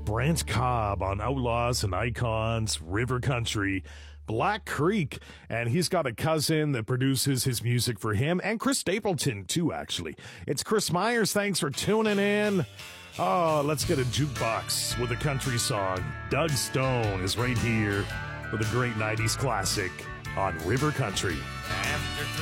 Brent Cobb on Outlaws and Icons, River Country, Black Creek, and he's got a cousin that produces his music for him, and Chris Stapleton, too, actually. It's Chris Myers. Thanks for tuning in. Oh, let's get a jukebox with a country song. Doug Stone is right here with a great 90s classic on River Country.